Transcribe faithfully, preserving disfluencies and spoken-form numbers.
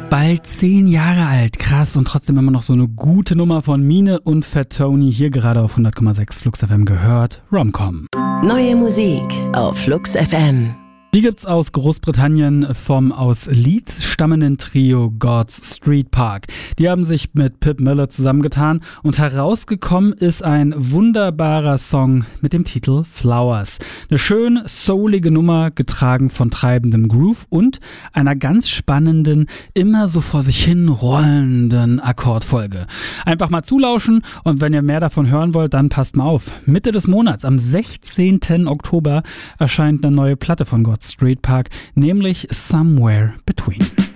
Bald zehn Jahre alt, krass, und trotzdem immer noch so eine gute Nummer von Mine und Fat Tony, hier gerade auf hundert Komma sechs Flux F M gehört, Romcom. Neue Musik auf Flux F M. Die gibt's aus Großbritannien vom aus Leeds stammenden Trio God's Street Park. Die haben sich mit Pip Miller zusammengetan und herausgekommen ist ein wunderbarer Song mit dem Titel Flowers. Eine schön soulige Nummer, getragen von treibendem Groove und einer ganz spannenden, immer so vor sich hin rollenden Akkordfolge. Einfach mal zulauschen, und wenn ihr mehr davon hören wollt, dann passt mal auf. Mitte des Monats, am sechzehnten Oktober, erscheint eine neue Platte von God's Street Park, nämlich Somewhere Between.